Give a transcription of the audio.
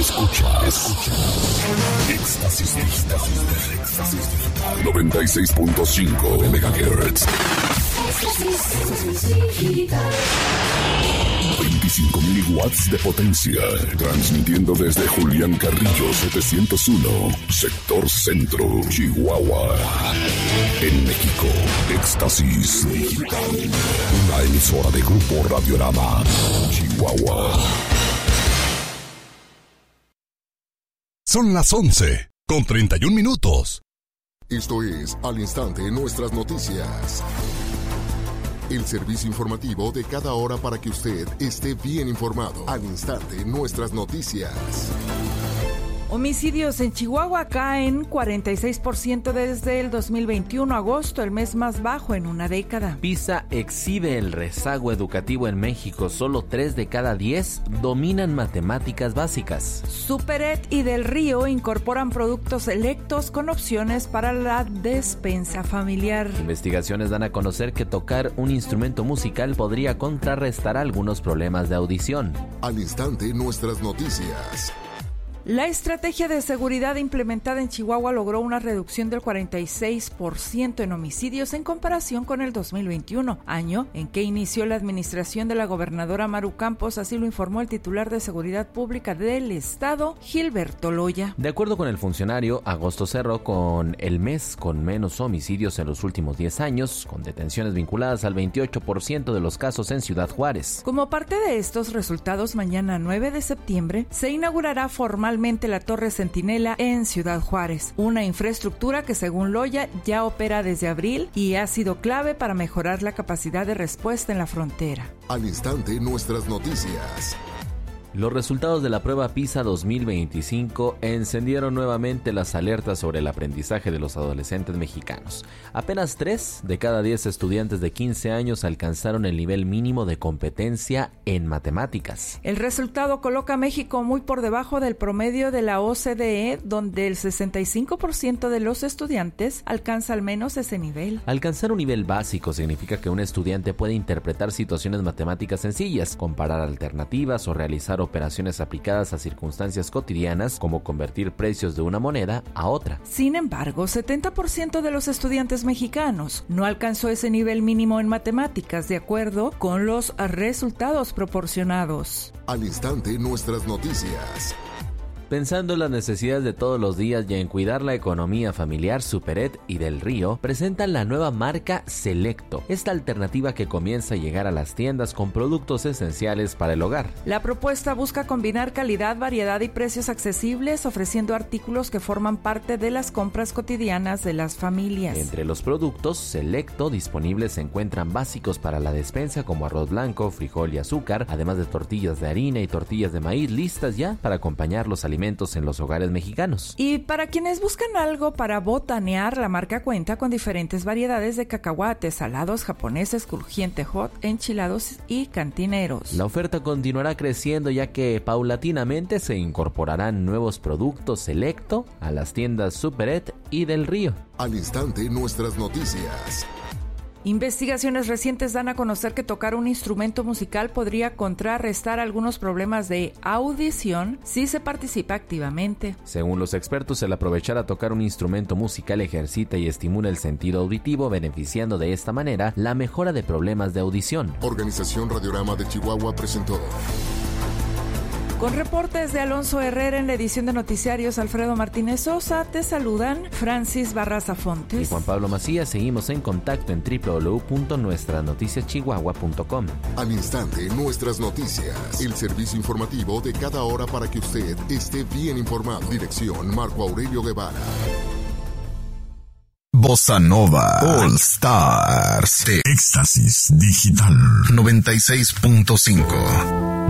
Escuchas. Éxtasis Digital. 96.5 MHz. 25.000 watts de potencia. Transmitiendo desde Julián Carrillo 701, Sector Centro, Chihuahua. En México, Éxtasis Digital. Una emisora de Grupo Radiorama, Chihuahua. Son las 11:31. Esto es Al Instante Nuestras Noticias. El servicio informativo de cada hora para que usted esté bien informado. Al Instante Nuestras Noticias. Homicidios en Chihuahua caen 46% desde el 2021 agosto, el mes más bajo en una década. PISA exhibe el rezago educativo en México. Solo 3 de cada 10 dominan matemáticas básicas. Superet y Del Río incorporan productos selectos con opciones para la despensa familiar. Investigaciones dan a conocer que tocar un instrumento musical podría contrarrestar algunos problemas de audición. Al Instante Nuestras Noticias. La estrategia de seguridad implementada en Chihuahua logró una reducción del 46% en homicidios en comparación con el 2021, año en que inició la administración de la gobernadora Maru Campos, así lo informó el titular de Seguridad Pública del Estado, Gilberto Loya. De acuerdo con el funcionario, agosto cerró con el mes con menos homicidios en los últimos 10 años, con detenciones vinculadas al 28% de los casos en Ciudad Juárez. Como parte de estos resultados, mañana 9 de septiembre se inaugurará formalmente la Torre Centinela en Ciudad Juárez, una infraestructura que según Loya ya opera desde abril y ha sido clave para mejorar la capacidad de respuesta en la frontera. Al Instante Nuestras Noticias. Los resultados de la prueba PISA 2025 encendieron nuevamente las alertas sobre el aprendizaje de los adolescentes mexicanos. Apenas 3 de cada 10 estudiantes de 15 años alcanzaron el nivel mínimo de competencia en matemáticas. El resultado coloca a México muy por debajo del promedio de la OCDE, donde el 65% de los estudiantes alcanza al menos ese nivel. Alcanzar un nivel básico significa que un estudiante puede interpretar situaciones matemáticas sencillas, comparar alternativas o realizar operaciones aplicadas a circunstancias cotidianas, como convertir precios de una moneda a otra. Sin embargo, 70% de los estudiantes mexicanos no alcanzó ese nivel mínimo en matemáticas, de acuerdo con los resultados proporcionados. Al Instante Nuestras Noticias. Pensando en las necesidades de todos los días y en cuidar la economía familiar, Superet y Del Río presentan la nueva marca Selecto, esta alternativa que comienza a llegar a las tiendas con productos esenciales para el hogar. La propuesta busca combinar calidad, variedad y precios accesibles, ofreciendo artículos que forman parte de las compras cotidianas de las familias. Entre los productos Selecto disponibles se encuentran básicos para la despensa como arroz blanco, frijol y azúcar, además de tortillas de harina y tortillas de maíz listas ya para acompañar los alimentos en los hogares mexicanos. Y para quienes buscan algo para botanear, la marca cuenta con diferentes variedades de cacahuates, salados, japoneses, crujiente hot, enchilados y cantineros. La oferta continuará creciendo ya que paulatinamente se incorporarán nuevos productos Selecto a las tiendas Superet y Del Río. Al Instante Nuestras Noticias. Investigaciones recientes dan a conocer que tocar un instrumento musical podría contrarrestar algunos problemas de audición si se participa activamente. Según los expertos, el aprovechar a tocar un instrumento musical ejercita y estimula el sentido auditivo, beneficiando de esta manera la mejora de problemas de audición. Organización Radiorama de Chihuahua presentó. Con reportes de Alonso Herrera en la edición de Noticiarios, Alfredo Martínez Sosa, te saludan Francis Barraza Fontes y Juan Pablo Macías. Seguimos en contacto en www.nuestranoticiaschihuahua.com. Al Instante Nuestras Noticias, el servicio informativo de cada hora para que usted esté bien informado. Dirección Marco Aurelio Guevara. Bossa Nova All Stars de Éxtasis Digital 96.5.